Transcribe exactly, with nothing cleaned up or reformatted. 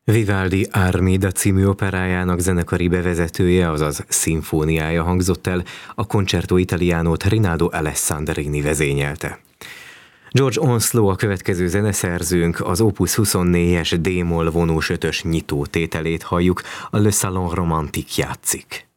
Vivaldi Armida című operájának zenekari bevezetője, azaz szimfóniája hangzott el, a Concerto Italianót Rinaldo Alessandrini vezényelte. George Onslow a következő zeneszerzőnk, az Opus huszonnégyes D-moll vonós ötös nyitó tételét halljuk, a Le Salon Romantique játszik.